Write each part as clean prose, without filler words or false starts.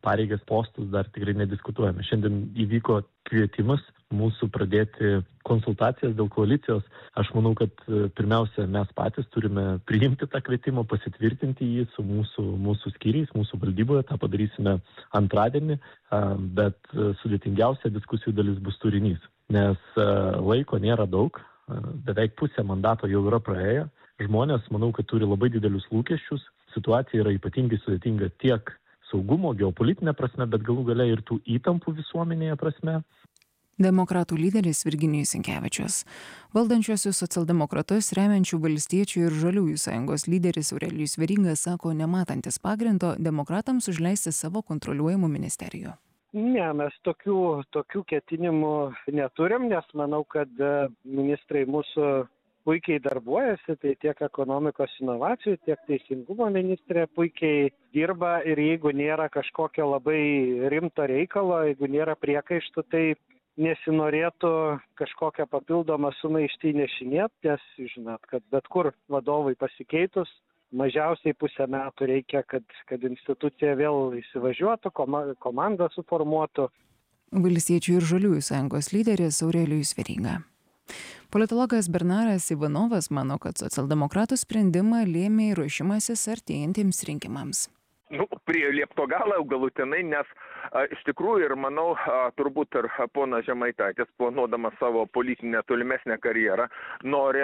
pareigas, postus dar tikrai nediskutuojame. Šiandien įvyko kvietimas mūsų pradėti konsultacijas dėl koalicijos. Aš manau, kad pirmiausia, mes patys turime priimti tą kvietimą, pasitvirtinti jį su mūsų skyriais, mūsų valdyboje. Ta padarysime antradienį, bet sudėtingiausia diskusijų dalis bus turinys, nes laiko nėra daug, beveik pusė mandato jau yra praėję. Žmonės, manau, kad turi labai didelius lūkesčius. Situacija yra ypatingai sudėtinga tiek saugumo, geopolitinė prasme, bet galų gale ir tų įtampų visuomenėje prasme. Demokratų lyderis Virginijus Sinkevičius. Valdančiuosius socialdemokratus remiančių Valstiečių ir Žaliųjų sąjungos lyderis Aurelijus Veryga sako, nematantis pagrindo demokratams užleisti savo kontroliuojamų ministerijų. Ne, mes tokių ketinimų neturim, nes manau, kad ministrai mūsų puikiai darbuojasi, tai tiek ekonomikos inovacijų, tiek teisingumo ministrė puikiai dirba ir jeigu nėra kažkokio labai rimto reikalo, jeigu nėra priekaištų, tai nesinorėtų kažkokią papildomą sumaištį nešinėti, nes žinot, kad bet kur vadovai pasikeitus, mažiausiai pusę metų reikia, kad institucija vėl įsivažiuotų, komandą suformuotų. Valstiečių ir Žaliųjų sąjungos lyderis Aurelijus Veryga. Politologas Bernaras Ivanovas mano, kad socialdemokratų sprendimą lėmė ruošimasis artėjantiems rinkimams. Prie liepto galo galutinai, nes iš tikrųjų ir manau, turbūt ir ponas Žemaitaitis, planuodamas savo politinę tolimesnę karjerą, nori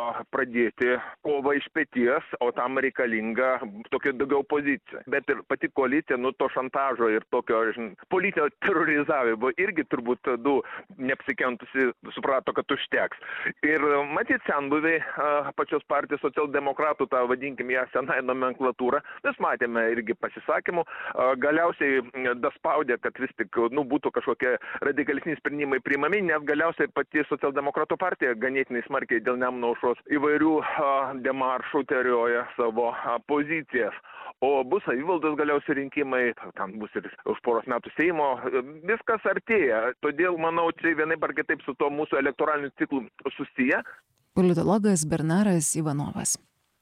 pradėti kovą iš peties, o tam reikalinga tokia daugiau pozicija. Bet ir pati koalicija, to šantažo ir tokio politinio terorizavimo irgi turbūt du neapsikentusi suprato, kad užteks. Ir matyt, senbuviai pačios partijos socialdemokratų, tą vadinkim ją senai nomenklatūrą, mes matėme irgi pasisakymų, galiausiai daspaudė, kad vis tik būtų kažkokie radikalesni sprendimai priimami, nes galiausiai pati socialdemokratų partija ganėtinai smarkiai dėl Nemuno aušros įvairių demaršų terioja savo pozicijas. O bus savivaldos galiausiai rinkimai, ten bus ir už poros metų Seimo, viskas artėja. Todėl, manau, čia vienaip ar kitaip su to mūsų elektoraliniu ciklu susiję. Politologas Bernaras Ivanovas.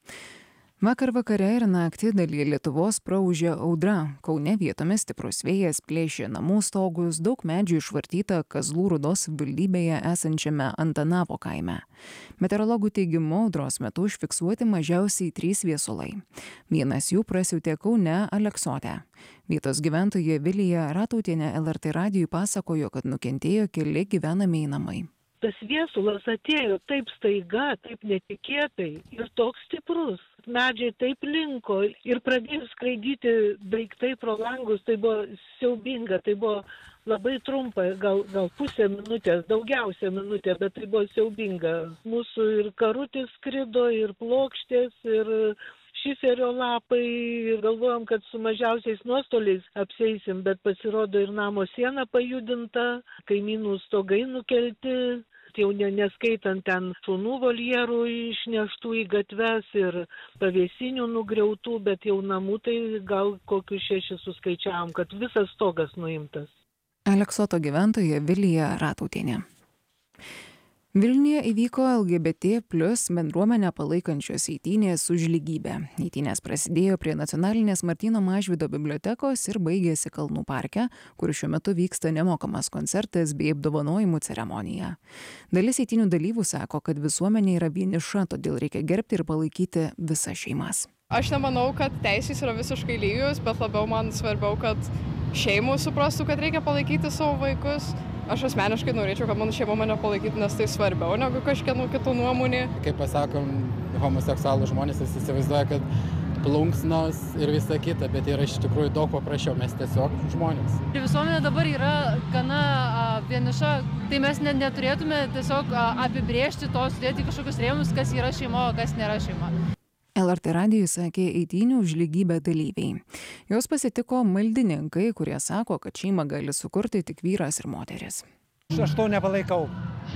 Vakar vakare ir naktį dalyje Lietuvos praūžė audra. Kaune vietomis stiprus vėjas plėšė namų stogus, daug medžių išvartyta Kazlų Rūdos savivaldybėje esančiame Antanavo kaime. Meteorologų teigimu, audros metu užfiksuoti mažiausiai 3 viesulai. Vienas jų prasiautė Kaune Aleksote. Vietos gyventoja Vilija Ratautienė LRT radijui pasakojo, kad nukentėjo keli gyvenamieji namai. Tas viesulas atėjo taip staiga, taip netikėtai ir toks stiprus. Medžiai taip linko ir pradėjo skraidyti daiktai pro langus, tai buvo siaubinga, tai buvo labai trumpa, gal pusę minutės, daugiausia minutė, bet tai buvo siaubinga. Mūsų ir karutis skrido, ir plokštės, ir šiferio lapai, ir galvojom, kad su mažiausiais nuostoliais apseisim, bet pasirodo ir namo siena pajudinta, kaimynų stogai nukelti. Jau neskaitant ten šunų voljerų išneštų į gatves ir pavėsinių nugriautų, bet jau namų tai gal kokius 6 suskaičiavom, kad visas stogas nuimtas. Aleksoto gyventoja Vilija Ratautienė. Vilniuje įvyko LGBT+ bendruomenę palaikančios eitynės už lygybę. Eitynės prasidėjo prie nacionalinės Martyno Mažvydo bibliotekos ir baigėsi Kalnų parke, kur šiuo metu vyksta nemokamas koncertas bei apdovanojimų ceremonija. Dalis eitynių dalyvių sako, kad visuomenė yra vieniša, todėl reikia gerbti ir palaikyti visas šeimas. Aš nemanau, kad teisės yra visiškai lygios, bet labiau man svarbiau, kad šeimos suprastų, kad reikia palaikyti savo vaikus. Aš asmeniškai norėčiau, kad mano šeima mane palaikytų, nes tai svarbiau negu kažkieno kitų nuomonė. Kaip pasakom, homoseksualų žmonės įsivaizduoja, kad plunksnos ir visa kita, bet yra iš tikrųjų daug paprasčiau, mes tiesiog žmonės. Visuomenė dabar yra gana vieniša, tai mes neturėtume tiesiog apibrėžti to, sudėti kažkokius rėmus, kas yra šeima, o kas nėra šeima. LRT radijui sakė eitynių už lygybę dalyviai. Jos pasitiko maldininkai, kurie sako, kad šeimą gali sukurti tik vyras ir moteris. Aš to nepalaikau.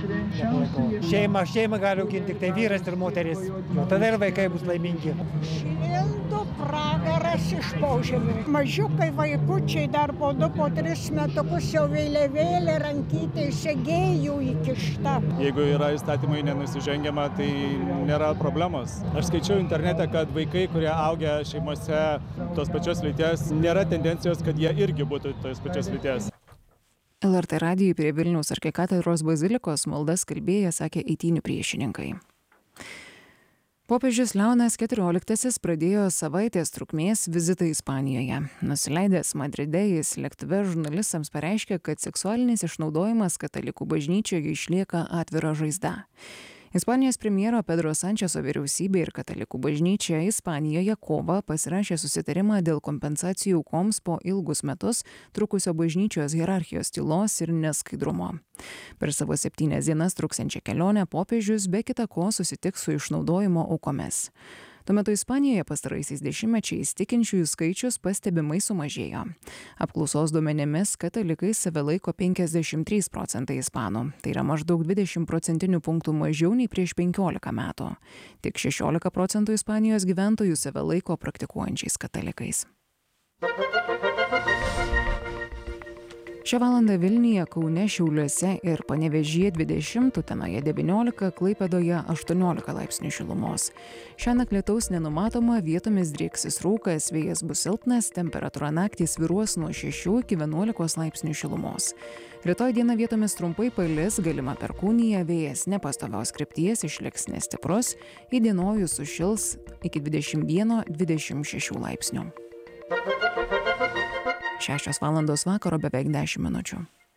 Šeimą gali auginti tik tai vyras ir moteris. Tada ir vaikai bus laimingi. Šildo pragaras iš Požemių. Mažiukai vaikučiai dar po 2-3 metukus jau vėliavėlė rankytė segėjų įkišta. Jeigu yra įstatymai nenusižengiama, tai nėra problemos. Aš skaičiau internete, kad vaikai, kurie augia šeimose tos pačios lyties, nėra tendencijos, kad jie irgi būtų tos pačios lyties. LRT radijui prie Vilniaus arkikatedros bazilikos maldas kalbėję sakė eitynių priešininkai. Popiežius Leonas XIV pradėjo savaitės trukmės vizitą Ispanijoje. Nusileidęs Madride jis lėktuve žurnalistams pareiškė, kad seksualinis išnaudojimas katalikų bažnyčioje išlieka atvira žaizda. Ispanijos premjero Pedro Sančeso vyriausybė ir katalikų bažnyčia Ispanijoje kovą pasirašė susitarimą dėl kompensacijų aukoms po ilgus metus trukusio bažnyčios hierarchijos tylos ir neskaidrumo. Per savo 7 dienas truksiančią kelionę popiežius be kita ko susitiks su išnaudojimo aukomis. Tuo metu Ispanijoje pastaraisiais dešimtmečiais tikinčiųjų skaičius pastebimai sumažėjo. Apklausos duomenimis katalikai save laiko 53% ispanų. Tai yra maždaug 20 procentinių punktų mažiau nei prieš 15 metų. Tik 16% Ispanijos gyventojų save laiko praktikuojančiais katalikais. Šią valandą Vilniuje, Kaune, Šiauliuose ir Panevėžyje 20, Utenoje 19, Klaipėdoje 18 laipsnių šilumos. Šiąnakt lietaus nenumatoma, vietomis drieksis rūkas, vėjas bus silpnas, temperatūra naktį svyruos nuo 6 iki 11 laipsnių šilumos. Rytoj dieną vietomis trumpai palis, galima perkūnija, vėjas nepastovios krypties, išliks nestiprus, įdienojus sušils iki 21-26 laipsnių. 6 valandos vakaro beveik 10 minučių.